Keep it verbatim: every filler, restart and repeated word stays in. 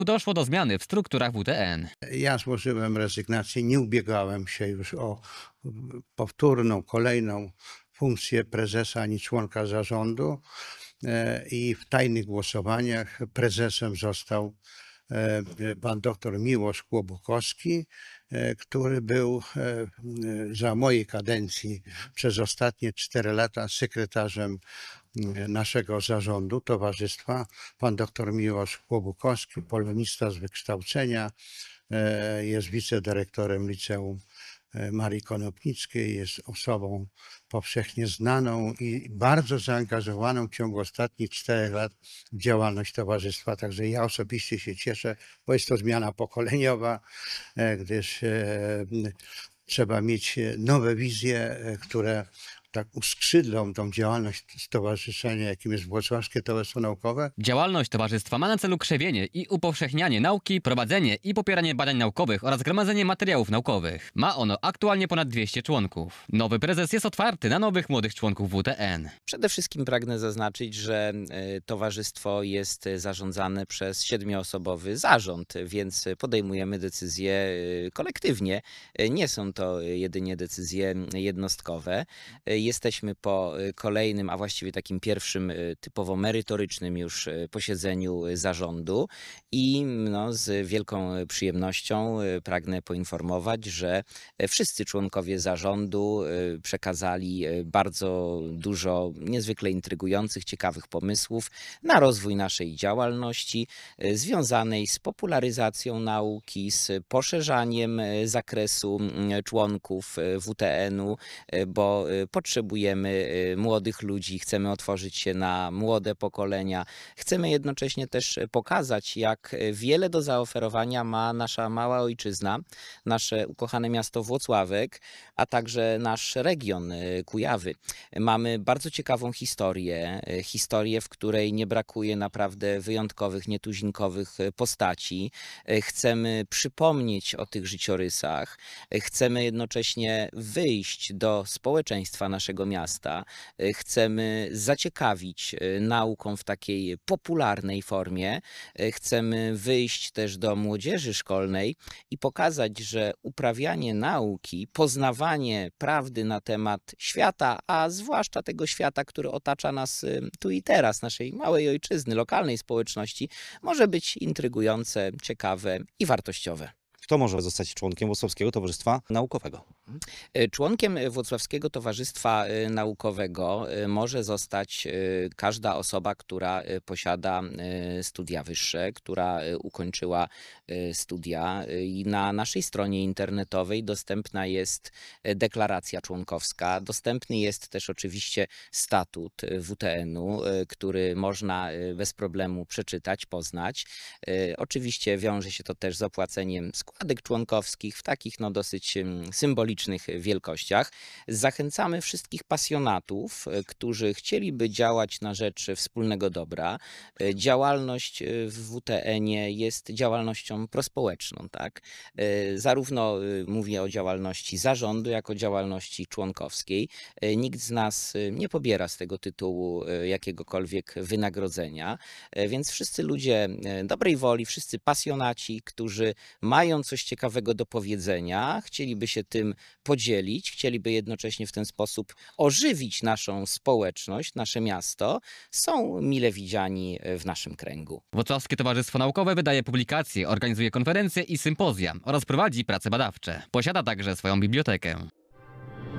Doszło do zmiany w strukturach W T N. Ja złożyłem rezygnację, nie ubiegałem się już o powtórną, kolejną funkcję prezesa ani członka zarządu i w tajnych głosowaniach prezesem został pan doktor Miłosz Kłobukowski, który był za mojej kadencji przez ostatnie cztery lata sekretarzem naszego zarządu towarzystwa. Pan doktor Miłosz Kłobukowski, polonista z wykształcenia, jest wicedyrektorem Liceum Marii Konopnickiej, jest osobą powszechnie znaną i bardzo zaangażowaną w ciągu ostatnich czterech lat w działalność towarzystwa. Także ja osobiście się cieszę, bo jest to zmiana pokoleniowa, gdyż trzeba mieć nowe wizje, które tak uskrzydlą tą działalność stowarzyszenia, jakim jest Włocławskie Towarzystwo Naukowe. Działalność towarzystwa ma na celu krzewienie i upowszechnianie nauki, prowadzenie i popieranie badań naukowych oraz gromadzenie materiałów naukowych. Ma ono aktualnie ponad dwieście członków. Nowy prezes jest otwarty na nowych młodych członków W T N. Przede wszystkim pragnę zaznaczyć, że towarzystwo jest zarządzane przez siedmioosobowy zarząd, więc podejmujemy decyzje kolektywnie. Nie są to jedynie decyzje jednostkowe. Jesteśmy po kolejnym, a właściwie takim pierwszym typowo merytorycznym już posiedzeniu zarządu i no, z wielką przyjemnością pragnę poinformować, że wszyscy członkowie zarządu przekazali bardzo dużo niezwykle intrygujących, ciekawych pomysłów na rozwój naszej działalności związanej z popularyzacją nauki, z poszerzaniem zakresu członków W T N-u, bo potrzebujemy młodych ludzi, chcemy otworzyć się na młode pokolenia. Chcemy jednocześnie też pokazać, jak wiele do zaoferowania ma nasza mała ojczyzna, nasze ukochane miasto Włocławek, a także nasz region Kujawy. Mamy bardzo ciekawą historię, historię, w której nie brakuje naprawdę wyjątkowych, nietuzinkowych postaci. Chcemy przypomnieć o tych życiorysach. Chcemy jednocześnie wyjść do społeczeństwa naszego miasta. Chcemy zaciekawić nauką w takiej popularnej formie. Chcemy wyjść też do młodzieży szkolnej i pokazać, że uprawianie nauki, poznawanie prawdy na temat świata, a zwłaszcza tego świata, który otacza nas tu i teraz, naszej małej ojczyzny, lokalnej społeczności, może być intrygujące, ciekawe i wartościowe. Kto może zostać członkiem Włocławskiego Towarzystwa Naukowego? Członkiem Włocławskiego Towarzystwa Naukowego może zostać każda osoba, która posiada studia wyższe, która ukończyła studia i na naszej stronie internetowej dostępna jest deklaracja członkowska, dostępny jest też oczywiście statut W T N-u, który można bez problemu przeczytać, poznać. Oczywiście wiąże się to też z opłaceniem składek członkowskich w takich no dosyć symbolicznych wielkościach. Zachęcamy wszystkich pasjonatów, którzy chcieliby działać na rzecz wspólnego dobra. Działalność w W T N-ie jest działalnością prospołeczną, tak? Zarówno mówię o działalności zarządu, jak o działalności członkowskiej. Nikt z nas nie pobiera z tego tytułu jakiegokolwiek wynagrodzenia, więc wszyscy ludzie dobrej woli, wszyscy pasjonaci, którzy mają coś ciekawego do powiedzenia, chcieliby się tym podzielić, chcieliby jednocześnie w ten sposób ożywić naszą społeczność, nasze miasto, są mile widziani w naszym kręgu. Włocławskie Towarzystwo Naukowe wydaje publikacje, organizuje konferencje i sympozja oraz prowadzi prace badawcze. Posiada także swoją bibliotekę.